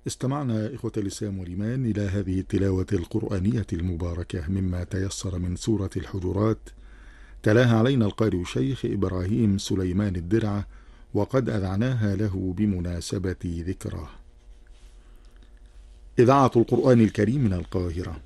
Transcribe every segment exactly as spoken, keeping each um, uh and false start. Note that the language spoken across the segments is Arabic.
استمعنا إخوة الإسلام والإيمان إلى هذه التلاوة القرآنية المباركة مما تيسر من سورة الحجرات، تلاها علينا القارئ الشيخ إبراهيم سليمان الدرعة، وقد أذعناها له بمناسبة ذكراه. إذاعة القرآن الكريم من القاهرة.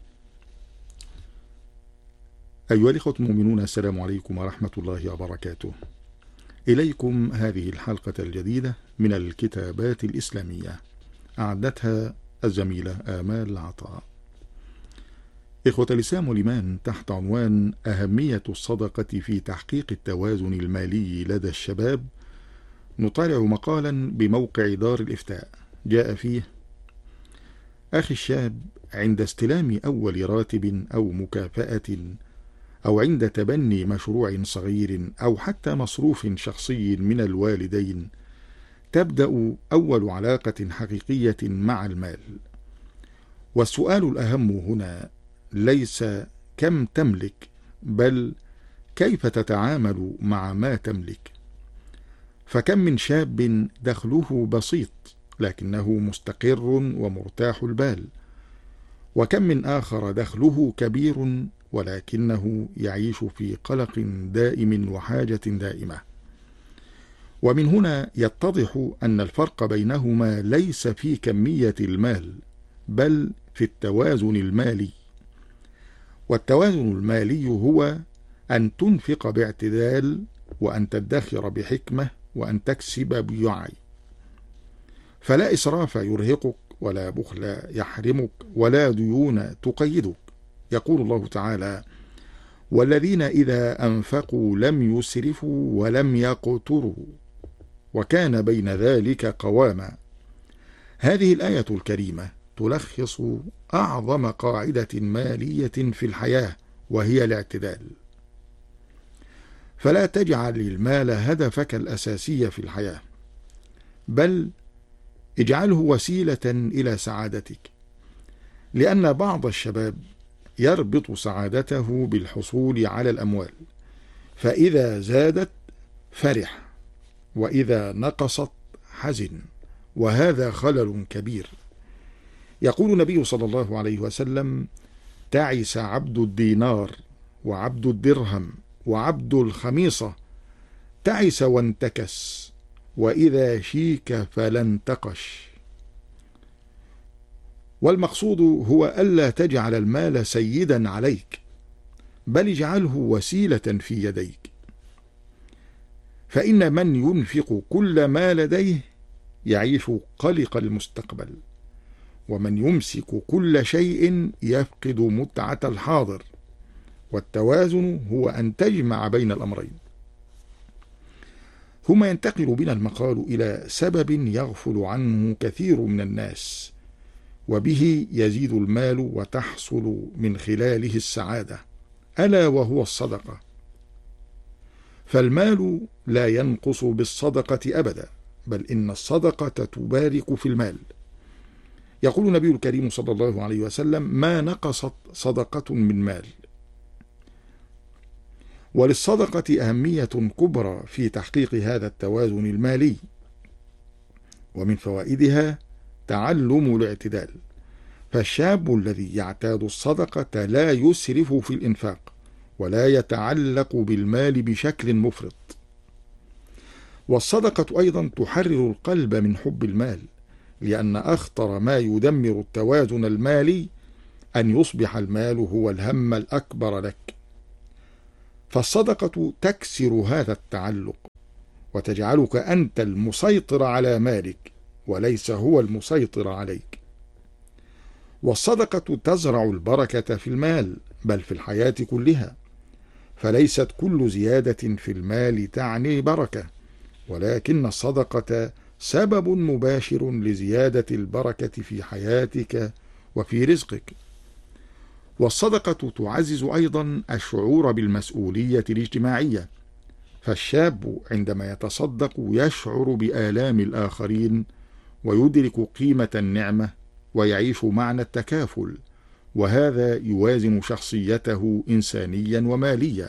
أيها الإخوة المؤمنون، السلام عليكم ورحمة الله وبركاته. إليكم هذه الحلقة الجديدة من الكتابات الإسلامية، أعدتها الزميلة آمال عطاء. إخوة الإسلام والإيمان، تحت عنوان أهمية الصدقة في تحقيق التوازن المالي لدى الشباب، نطالع مقالا بموقع دار الإفتاء جاء فيه: أخي الشاب، عند استلام أول راتب أو مكافأة، أو عند تبني مشروع صغير، أو حتى مصروف شخصي من الوالدين، تبدأ أول علاقة حقيقية مع المال. والسؤال الأهم هنا ليس كم تملك، بل كيف تتعامل مع ما تملك. فكم من شاب دخله بسيط لكنه مستقر ومرتاح البال، وكم من آخر دخله كبير ولكنه يعيش في قلق دائم وحاجة دائمة. ومن هنا يتضح أن الفرق بينهما ليس في كمية المال، بل في التوازن المالي. والتوازن المالي هو أن تنفق باعتدال، وأن تدخر بحكمة، وأن تكسب بوعي. فلا إسراف يرهقك، ولا بخل يحرمك، ولا ديون تقيدك. يقول الله تعالى: والذين إذا أنفقوا لم يسرفوا ولم يقتروا وكان بين ذلك قواما. هذه الآية الكريمة تلخص أعظم قاعدة مالية في الحياة، وهي الاعتدال. فلا تجعل المال هدفك الأساسي في الحياة، بل اجعله وسيلة إلى سعادتك. لأن بعض الشباب يربط سعادته بالحصول على الأموال، فإذا زادت فرح، وإذا نقصت حزن، وهذا خلل كبير. يقول النبي صلى الله عليه وسلم: تعس عبد الدينار، وعبد الدرهم، وعبد الخميصة. تعس وانتكس، وإذا شيك فلا انتقش. والمقصود هو ألا تجعل المال سيدا عليك، بل اجعله وسيلة في يديك. فإن من ينفق كل ما لديه يعيش قلق المستقبل، ومن يمسك كل شيء يفقد متعة الحاضر. والتوازن هو أن تجمع بين الأمرين. ثم ينتقل بنا المقال إلى سبب يغفل عنه كثير من الناس، وبه يزيد المال وتحصل من خلاله السعادة، ألا وهو الصدقة. فالمال لا ينقص بالصدقة أبدا، بل إن الصدقة تبارك في المال. يقول النبي الكريم صلى الله عليه وسلم: ما نقصت صدقة من مال. وللصدقة أهمية كبرى في تحقيق هذا التوازن المالي. ومن فوائدها تعلم الاعتدال. فالشاب الذي يعتاد الصدقة لا يسرف في الإنفاق، ولا يتعلق بالمال بشكل مفرط. والصدقة أيضا تحرر القلب من حب المال، لأن أخطر ما يدمر التوازن المالي أن يصبح المال هو الهم الأكبر لك. فالصدقة تكسر هذا التعلق، وتجعلك أنت المسيطر على مالك، وليس هو المسيطر عليك. والصدقة تزرع البركة في المال، بل في الحياة كلها. فليست كل زيادة في المال تعني بركة، ولكن الصدقة سبب مباشر لزيادة البركة في حياتك وفي رزقك. والصدقة تعزز أيضا الشعور بالمسؤولية الاجتماعية. فالشاب عندما يتصدق يشعر بآلام الآخرين، ويدرك قيمة النعمة، ويعيش معنى التكافل، وهذا يوازن شخصيته إنسانيا وماليا.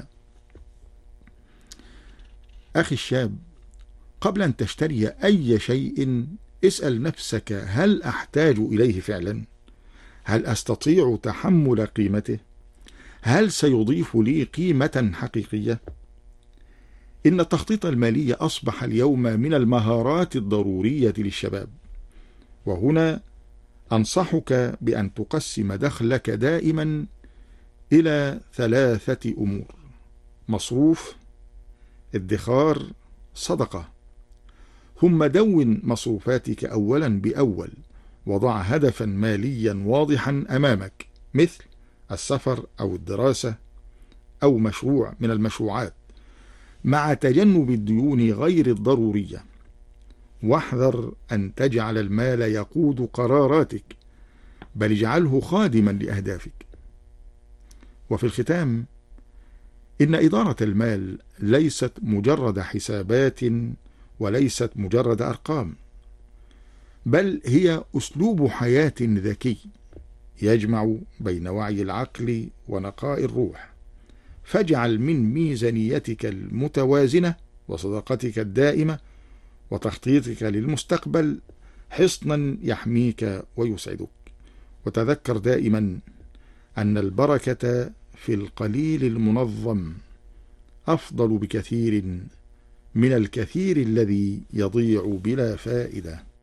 أخي الشاب، قبل أن تشتري أي شيء اسأل نفسك: هل أحتاج إليه فعلا؟ هل أستطيع تحمل قيمته؟ هل سيضيف لي قيمة حقيقية؟ إن التخطيط المالي أصبح اليوم من المهارات الضرورية للشباب، وهنا أنصحك بأن تقسم دخلك دائما إلى ثلاثة أمور: مصروف، ادخار، صدقة. ثم دون مصروفاتك أولا بأول، وضع هدفا ماليا واضحا أمامك، مثل السفر أو الدراسة أو مشروع من المشروعات، مع تجنب الديون غير الضرورية. واحذر أن تجعل المال يقود قراراتك، بل اجعله خادما لأهدافك. وفي الختام، إن إدارة المال ليست مجرد حسابات وليست مجرد أرقام، بل هي أسلوب حياة ذكي يجمع بين وعي العقل ونقاء الروح. فاجعل من ميزانيتك المتوازنة وصدقتك الدائمة وتخطيطك للمستقبل حصنا يحميك ويسعدك. وتذكر دائما أن البركة في القليل المنظم أفضل بكثير من الكثير الذي يضيع بلا فائدة.